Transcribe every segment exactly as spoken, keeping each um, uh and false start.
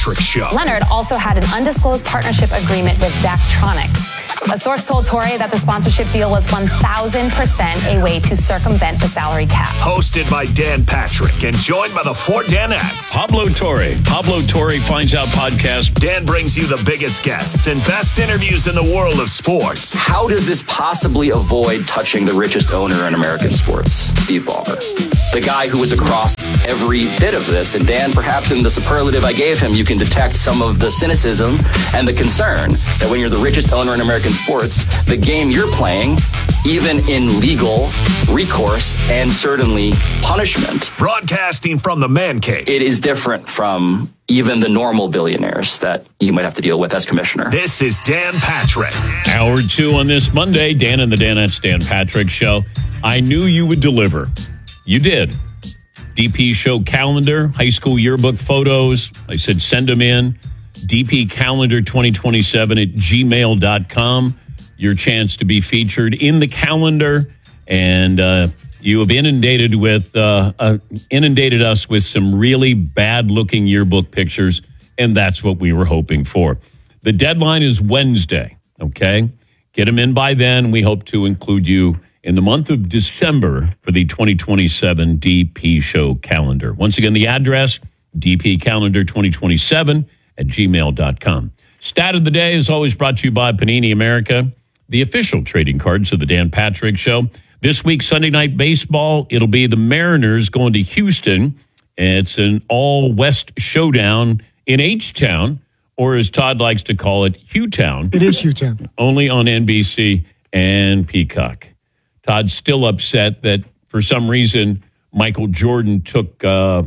Patrick Show. Leonard also had an undisclosed partnership agreement with Daktronics. A source told Torre that the sponsorship deal was one thousand percent a way to circumvent the salary cap. Hosted by Dan Patrick and joined by the four Danettes. Pablo Torre. Pablo Torre Finds Out podcast. Dan brings you the biggest guests and best interviews in the world of sports. How does this possibly avoid touching the richest owner in American sports, Steve Ballmer? The guy who was across every bit of this. And Dan, perhaps in the superlative I gave him, you can detect some of the cynicism and the concern that when you're the richest owner in American sports, the game you're playing, even in legal recourse and certainly punishment. Broadcasting from the man cave. It is different from even the normal billionaires that you might have to deal with as commissioner. This is Dan Patrick. Hour two on this Monday. Dan and the Danettes, Dan Patrick Show. I knew you would deliver. You did. D P Show calendar, high school yearbook photos. I said send them in. D P calendar twenty twenty-seven at gmail dot com. Your chance to be featured in the calendar. And uh, you have inundated with uh, uh, inundated us with some really bad-looking yearbook pictures, and that's what we were hoping for. The deadline is Wednesday, okay? Get them in by then. We hope to include you in the month of December for the twenty twenty-seven D P Show calendar. Once again, the address, D P calendar twenty twenty-seven at gmail dot com. Stat of the day is always brought to you by Panini America, the official trading cards of the Dan Patrick Show. This week, Sunday Night Baseball, it'll be the Mariners going to Houston. It's an all-West showdown in H-Town, or as Todd likes to call it, Hugh-Town. It is Hugh-Town. Only on N B C and Peacock. Todd's still upset that for some reason Michael Jordan took uh,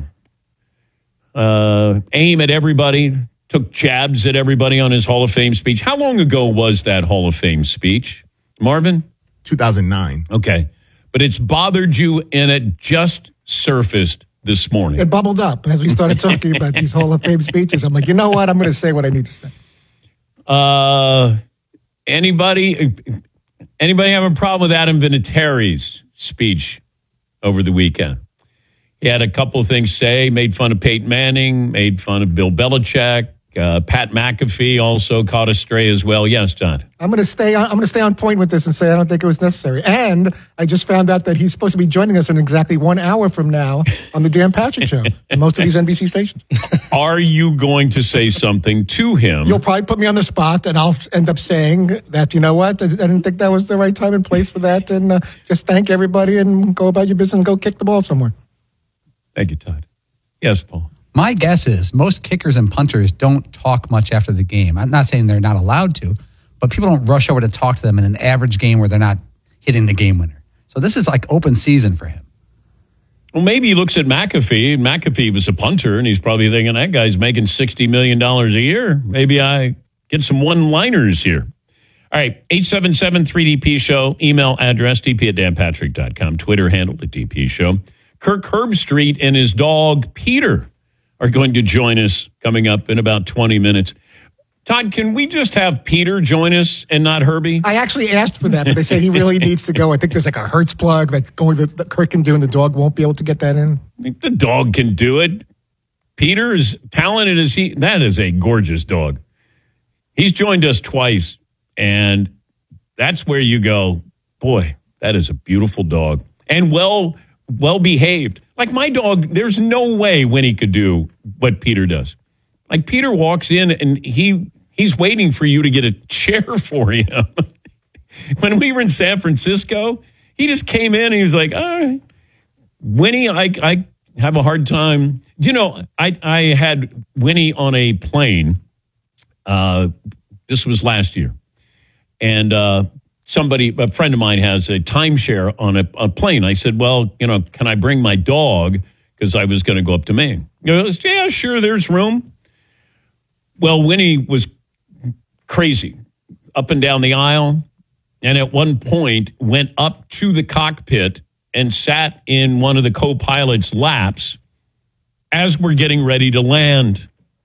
uh, aim at everybody, took jabs at everybody on his Hall of Fame speech. How long ago was that Hall of Fame speech, Marvin? two thousand nine. Okay. But it's bothered you, and it just surfaced this morning. It bubbled up as we started talking about these Hall of Fame speeches. I'm like, you know what? I'm going to say what I need to say. Uh, anybody... Anybody have a problem with Adam Vinatieri's speech over the weekend? He had a couple of things to say, made fun of Peyton Manning, made fun of Bill Belichick. Uh, Pat McAfee also caught a stray as well. Yes, Todd. I'm going to stay on, I'm going to stay on point with this and say I don't think it was necessary. And I just found out that he's supposed to be joining us in exactly one hour from now on the Dan Patrick Show. Most of these N B C stations. Are you going to say something to him? You'll probably put me on the spot, and I'll end up saying that, you know what, I didn't think that was the right time and place for that, and uh, just thank everybody and go about your business and go kick the ball somewhere. Thank you, Todd. Yes, Paul. My guess is most kickers and punters don't talk much after the game. I'm not saying they're not allowed to, but people don't rush over to talk to them in an average game where they're not hitting the game winner. So this is like open season for him. Well, maybe he looks at McAfee, and McAfee was a punter, and he's probably thinking, that guy's making sixty million dollars a year. Maybe I get some one-liners here. All right, eight seven seven three D P Show, email address, d p at dan patrick dot com, Twitter handle at D P Show. Kirk Herbstreit and his dog, Peter, are going to join us coming up in about twenty minutes. Todd, can we just have Peter join us and not Herbie? I actually asked for that, but they say he really needs to go. I think there's like a Hertz plug that's going that, that Kirk can do, and the dog won't be able to get that in. I think the dog can do it. Peter, as talented as he, that is a gorgeous dog. He's joined us twice, and that's where you go, boy, that is a beautiful dog. And well, well behaved. Like my dog, there's no way Winnie could do what Peter does. Like Peter walks in and he he's waiting for you to get a chair for him. When we were in San Francisco, he just came in and he was like, all right. Winnie, I I have a hard time. You know, I, I had Winnie on a plane. Uh, this was last year. And uh, somebody, a friend of mine has a timeshare on a, a plane. I said, well, you know, can I bring my dog? Because I was going to go up to Maine. He goes, yeah, sure, there's room. Well, Winnie was crazy up and down the aisle, and at one point went up to the cockpit and sat in one of the co-pilot's laps as we're getting ready to land.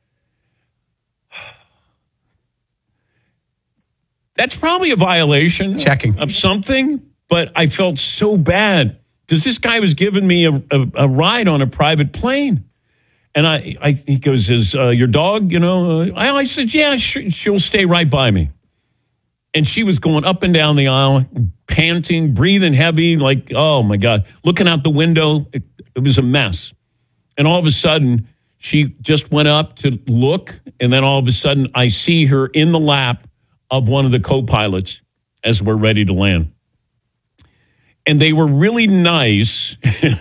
That's probably a violation Checking. of something, but I felt so bad because this guy was giving me a, a, a ride on a private plane. And I, I he goes, is uh, your dog, you know? Uh, I, I said, yeah, sh- she'll stay right by me. And she was going up and down the aisle, panting, breathing heavy, like, oh, my God. Looking out the window, it, it was a mess. And all of a sudden, she just went up to look, and then all of a sudden, I see her in the lap of one of the co-pilots as we're ready to land. And they were really nice.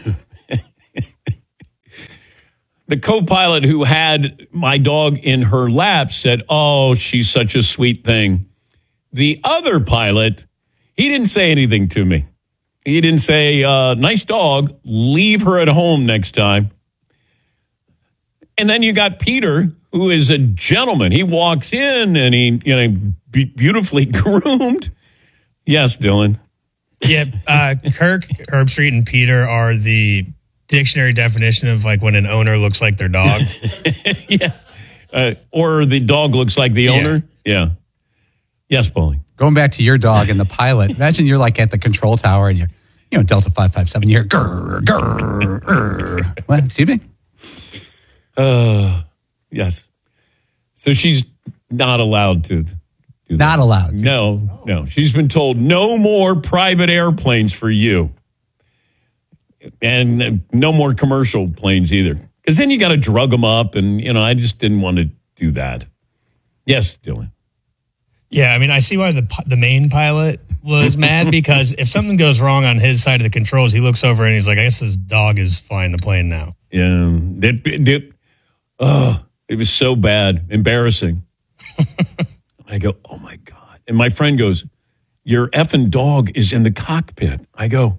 The co-pilot who had my dog in her lap said, oh, she's such a sweet thing. The other pilot, he didn't say anything to me. He didn't say, uh, nice dog, leave her at home next time. And then you got Peter, who is a gentleman. He walks in and he, you know, be beautifully groomed. Yes, Dylan. Yeah, uh, Kirk, Herbstreit, and Peter are the dictionary definition of like when an owner looks like their dog. Yeah. Uh, or the dog looks like the Yeah. owner. Yeah. Yes, Paulie. Going back to your dog and the pilot, imagine you're like at the control tower and you're, you know, Delta five five seven, you're grr, grr, grr. What? Excuse me? Uh, yes. So she's not allowed to do that. Not allowed to. No, no. She's been told no more private airplanes for you. And uh, no more commercial planes either. Because then you got to drug them up. And, you know, I just didn't want to do that. Yes, Dylan. Yeah, I mean, I see why the pi- the main pilot was mad, because if something goes wrong on his side of the controls, he looks over and he's like, I guess this dog is flying the plane now. Yeah. It, it, it, oh, it was so bad. Embarrassing. I go, oh, my God. And my friend goes, your effing dog is in the cockpit. I go,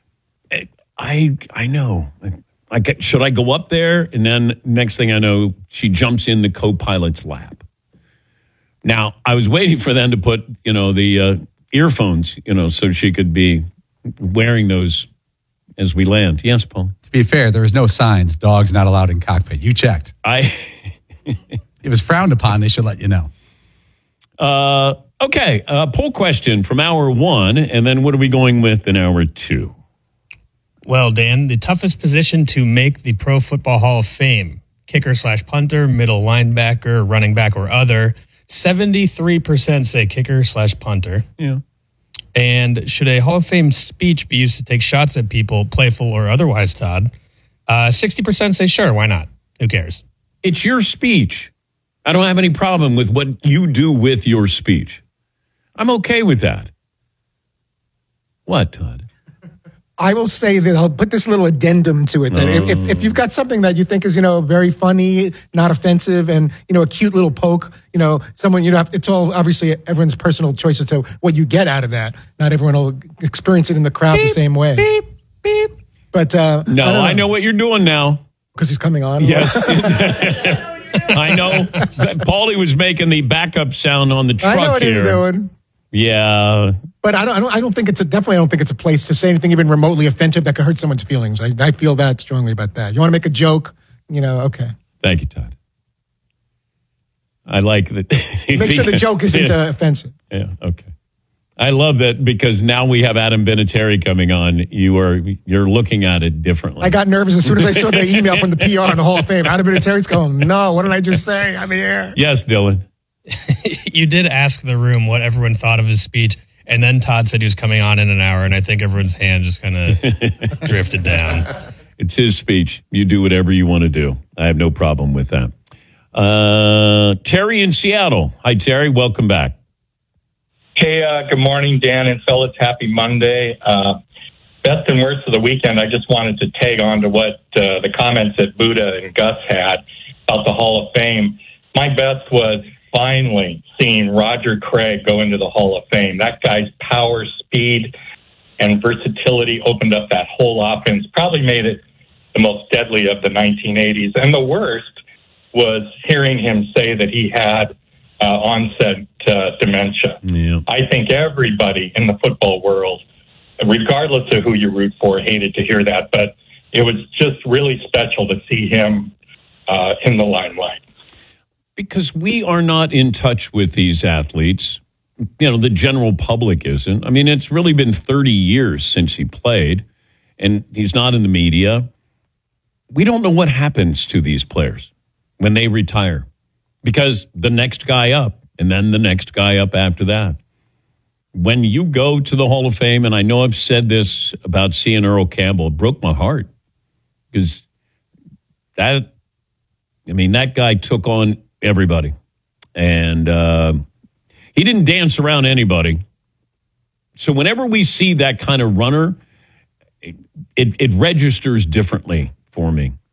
I I know. I get, should I go up there? And then next thing I know, she jumps in the co-pilot's lap. Now, I was waiting for them to put, you know, the uh, earphones, you know, so she could be wearing those as we land. Yes, Paul? To be fair, there was no signs, dogs not allowed in cockpit. You checked. I. It was frowned upon. They should let you know. Uh, okay, uh, poll question from hour one, and then what are we going with in hour two? Well, Dan, the toughest position to make the Pro Football Hall of Fame, kicker slash punter, middle linebacker, running back, or other, seventy-three percent say kicker slash punter. Yeah. And should a Hall of Fame speech be used to take shots at people, playful or otherwise, Todd? Uh, sixty percent say sure, why not? Who cares? It's your speech. I don't have any problem with what you do with your speech. I'm okay with that. What, Todd? I will say that I'll put this little addendum to it. That Oh. if, if you've got something that you think is, you know, very funny, not offensive, and, you know, a cute little poke, you know, someone, you know, it's all obviously everyone's personal choice as to what you get out of that. Not everyone will experience it in the crowd Beep, the same way. Beep, beep. But, uh, No, I, I know what you're doing now. Because he's coming on. Yes. I know. Paulie was making the backup sound on the truck I know what here. he's doing. Yeah. But I don't, I don't. I don't think it's a definitely. I don't think it's a place to say anything even remotely offensive that could hurt someone's feelings. I, I feel that strongly about that. You want to make a joke, you know? Okay. Thank you, Todd. I like that. Make sure the joke isn't uh, offensive. Yeah. Okay. I love that because now we have Adam Vinatieri coming on. You are you're looking at it differently. I got nervous as soon as I saw the email from the P R in the Hall of Fame. Adam Vinatieri's going, no, what did I just say on the air? Yes, Dylan. You did ask the room what everyone thought of his speech, and then Todd said he was coming on in an hour, and I think everyone's hand just kind of drifted down. It's his speech. You do whatever you want to do. I have no problem with that. Uh, Terry in Seattle. Hi, Terry. Welcome back. Hey, uh, good morning, Dan and fellas. Happy Monday. Uh, best and worst of the weekend, I just wanted to tag on to what uh, the comments that Buddha and Gus had about the Hall of Fame. My best was finally seeing Roger Craig go into the Hall of Fame. That guy's power, speed, and versatility opened up that whole offense, probably made it the most deadly of the nineteen eighties. And the worst was hearing him say that he had uh, onset uh, dementia. Yeah. I think everybody in the football world, regardless of who you root for, hated to hear that. But it was just really special to see him uh, in the limelight. Because we are not in touch with these athletes. You know, the general public isn't. I mean, it's really been thirty years since he played, and he's not in the media. we don't know what happens to these players when they retire, because the next guy up and then the next guy up after that. When you go to the Hall of Fame, and I know I've said this about seeing Earl Campbell, it broke my heart because that, I mean, that guy took on everybody. And uh, he didn't dance around anybody. So whenever we see that kind of runner, it, it, it registers differently for me.